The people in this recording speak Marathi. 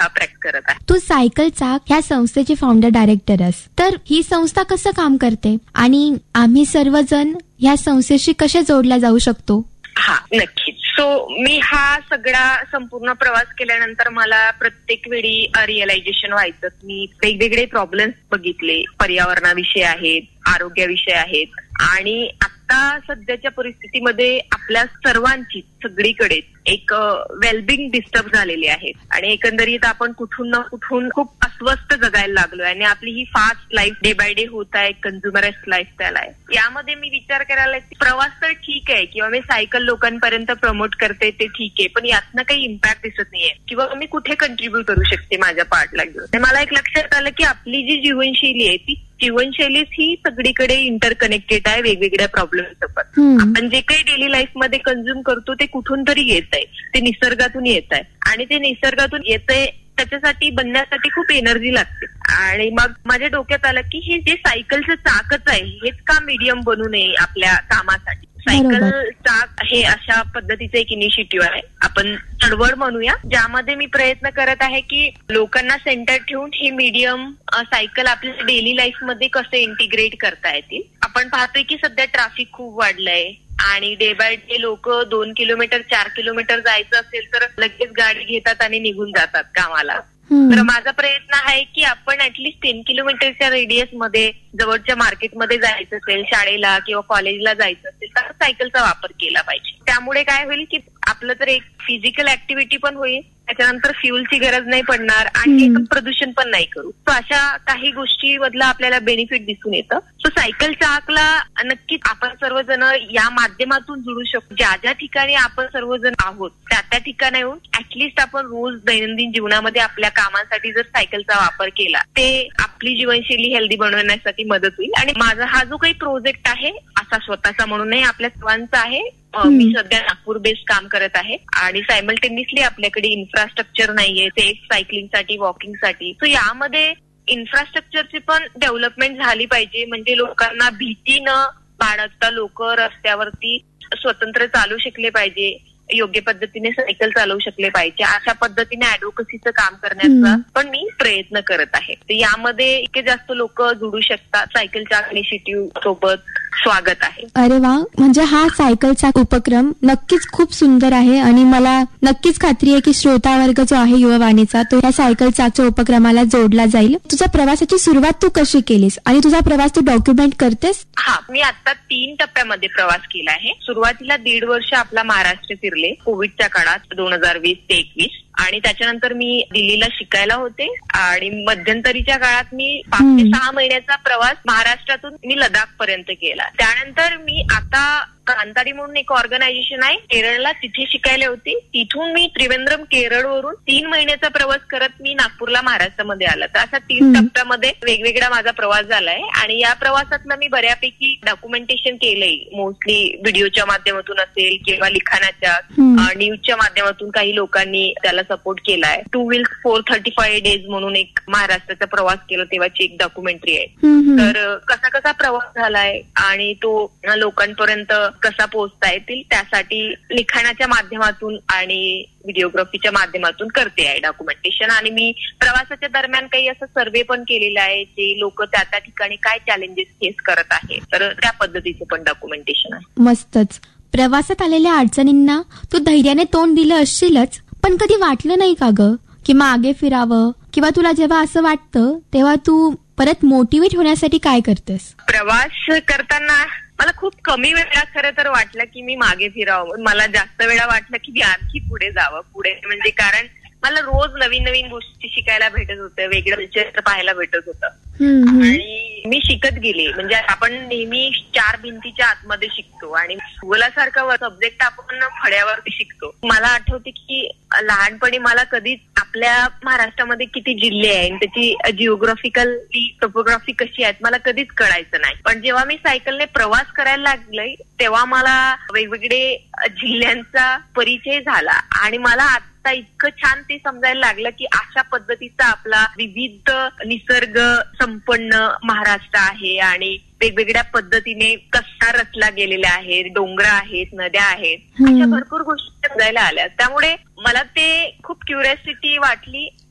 हा प्रॅक्टिस करत आहे. तू सायकल चाक ह्या संस्थेची फाउंडर डायरेक्टर आहेस, तर ही संस्था कसं काम करते आणि आम्ही सर्वजण ह्या संस्थेशी कसे जोडल्या जाऊ शकतो? हा, नक्कीच. मी हा सगळा संपूर्ण प्रवास केल्यानंतर मला प्रत्येक वेळी रिअलायझेशन व्हायचं. मी वेगवेगळे प्रॉब्लेम्स बघितले, पर्यावरणाविषयी आहेत, आरोग्याविषयी आहेत आणि आता सध्याच्या परिस्थितीमध्ये आपल्या सर्वांची सगळीकडे एक वेलबिंग डिस्टर्ब झालेली आहे आणि एकंदरीत आपण कुठून ना कुठून खूप अस्वस्थ जगायला लागलोय आणि आपली ही fast life day by day होत आहे, कन्झ्युमरिस्ट लाईफस्टाईल आहे. यामध्ये मी विचार करायला प्रवास तर ठीक आहे किंवा मी सायकल लोकांपर्यंत प्रमोट करते ते ठीक आहे, पण यातनं काही इम्पॅक्ट दिसत नाहीये किंवा मी कुठे कंट्रीब्यूट करू शकते माझ्या पार्टला घेऊन. मला एक लक्षात आलं की आपली जी जीवनशैली आहे ती जीवनशैलीच ही सगळीकडे इंटरकनेक्टेड आहे वेगवेगळ्या प्रॉब्लेम सोबत. आपण जे काही डेली लाईफ मध्ये कन्झ्युम करतो ते कुठून तरी येत आहे, ते निसर्गातून येत आहे आणि ते निसर्गातून येतंय त्याच्यासाठी बनण्यासाठी खूप एनर्जी लागते. आणि मग माझ्या डोक्यात आलं की हे जे सायकलचं चाकच आहे हेच का मीडियम बनू नये आपल्या कामासाठी. सायकल चाक हे अशा पद्धतीचं एक इनिशिएटिव्ह आहे, आपण चळवळ म्हणूया, ज्यामध्ये मी प्रयत्न करत आहे की लोकांना सेंटर ठेवून हे मीडियम सायकल आपल्या डेली लाईफ मध्ये कसं इंटिग्रेट करता येतील. आपण पाहतोय की सध्या ट्रॅफिक खूप वाढलंय आणि डे बाय डे लोक 2 किलोमीटर 4 किलोमीटर जायचं असेल तर लगेच गाडी घेतात आणि निघून जातात कामाला. तर माझा प्रयत्न आहे की आपण ऍटलीस्ट 10 किलोमीटरच्या रेडियस मध्ये जवळच्या मार्केटमध्ये जायचं असेल, शाळेला किंवा कॉलेजला जायचं असेल तर सायकलचा वापर केला पाहिजे. त्यामुळे काय होईल की आपलं तर एक फिजिकल ऍक्टिव्हिटी पण होईल, त्याच्यानंतर फ्युलची गरज नाही पडणार आणि प्रदूषण पण नाही करू. सो अशा काही गोष्टी मधला आपल्याला बेनिफिट दिसून येतं. सो सायकल चाकला नक्कीच आपण सर्वजण या माध्यमातून जुळू शकतो. ज्या ज्या ठिकाणी आपण सर्वजण आहोत त्या ठिकाणी येऊन ऍटलीस्ट आपण रोज दैनंदिन जीवनामध्ये आपल्या कामासाठी जर सायकलचा वापर केला ते आपली जीवनशैली हेल्दी बनवण्यासाठी मदत होईल. आणि माझा हा जो काही प्रोजेक्ट आहे असा स्वतःचा म्हणून नाही, आपल्या सर्वांचा आहे. मी सध्या नागपूर बेस्ड काम करत आहे आणि सायमल्टेनियसली आपल्याकडे इन्फ्रास्ट्रक्चर नाहीये ते सायकलिंगसाठी, वॉकिंगसाठी. सो यामध्ये इन्फ्रास्ट्रक्चरची पण डेव्हलपमेंट झाली पाहिजे, म्हणजे लोकांना भीती न बाळगता लोक रस्त्यावरती स्वतंत्र चालू शकले पाहिजे, योग्य पद्धतीने सायकल चालवू शकले पाहिजे. अशा पद्धतीने ऍडव्होकसीचं काम करण्याचा पण मी प्रयत्न करत आहे. तर यामध्ये इतके जास्त लोक जुडू शकतात. सायकलच्या इनिशिएटिव्ह सोबत स्वागत आहे. अरे वा, म्हणजे हा सायकलचा उपक्रम नक्कीच खूप सुंदर आहे आणि मला नक्कीच खात्री आहे की श्रोता वर्ग जो आहे युवावाणीचा तो या सायकल चाकच्या उपक्रमाला जोडला जाईल. तुझ्या प्रवासाची सुरुवात तू कशी केलीस आणि तुझा प्रवास तू डॉक्युमेंट करतेस? हा, मी आता 3 टप्प्यामध्ये प्रवास केला आहे. सुरुवातीला 1.5 वर्ष आपला महाराष्ट्र फिरले कोविडच्या काळात 2020 ते 2021 आणि त्याच्यानंतर मी दिल्लीला शिकायला होते आणि मध्यंतरीच्या काळात मी 5 ते 6 महिन्याचा प्रवास महाराष्ट्रातून मी लडाख पर्यंत केला. त्यानंतर मी आता कांतारी म्हणून एक ऑर्गनायझेशन आहे केरळला, तिथे शिकायला होती. तिथून मी त्रिवेंद्रम केरळवरून 3 महिन्याचा प्रवास करत मी नागपूरला महाराष्ट्रामध्ये आला. तर असा 3 टप्प्यामध्ये वेगवेगळा माझा प्रवास झालाय आणि या प्रवासातलं मी बऱ्यापैकी डॉक्युमेंटेशन केलंय. मोस्टली व्हिडिओच्या माध्यमातून असेल किंवा लिखाणाच्या, न्यूजच्या माध्यमातून काही लोकांनी त्याला सपोर्ट केलाय. 2 Wheels 435 Days म्हणून एक महाराष्ट्राचा प्रवास केला तेव्हाची एक डॉक्युमेंटरी आहे. तर कसा कसा प्रवास झालाय आणि तो लोकांपर्यंत कसा पोहोचता येतील त्यासाठी लिखाणाच्या माध्यमातून आणि व्हिडिओग्राफीच्या माध्यमातून करते आहे डॉक्युमेंटेशन. आणि मी प्रवासाच्या दरम्यान काही असं सर्वे पण केलेला आहे जे लोक त्या त्या ठिकाणी काय चॅलेंजेस फेस करत आहे, तर त्या पद्धतीचं पण डॉक्युमेंटेशन आहे. मस्तच. प्रवासात आलेल्या अडचणींना तू धैर्याने तोंड दिलं असशीलच, पण कधी वाटलं नाही का ग की मागे फिरावं, किंवा तुला जेव्हा असं वाटतं तेव्हा तू परत मोटिवेट होण्यासाठी काय करतेस? प्रवास करताना मला खूप कमी वेळा खरं तर वाटलं की मी मागे फिरावं. मला जास्त वेळा वाटलं की मी आणखी पुढे जावं. पुढे म्हणजे कारण मला रोज नवीन नवीन गोष्टी शिकायला भेटत होत्या, वेगळं चित्र पाहायला भेटत होतं आणि मी शिकत गेले. म्हणजे आपण नेहमी 4 भिंतीच्या आतमध्ये शिकतो आणि भूगोलासारखा सब्जेक्ट आपण फळ्यावरती शिकतो. मला आठवते की लहानपणी मला कधीच आपल्या महाराष्ट्रामध्ये किती जिल्हे आहेत, त्याची जिओग्राफिकली टोपोग्राफी कशी आहेत मला कधीच कळायचं नाही. पण जेव्हा मी सायकलने प्रवास करायला लागले तेव्हा मला वेगवेगळे जिल्ह्यांचा परिचय झाला आणि मला आता इतकं छान ते समजायला लागलं की अशा पद्धतीचा आपला विविध निसर्ग संपन्न महाराष्ट्र आहे आणि वेगवेगळ्या पद्धतीने कसा रचला गेलेला आहे, डोंगर आहेत, नद्या आहेत, अशा भरपूर गोष्टी समजायला आल्या. त्यामुळे मला ते खूप क्युरिओसिटी वाटली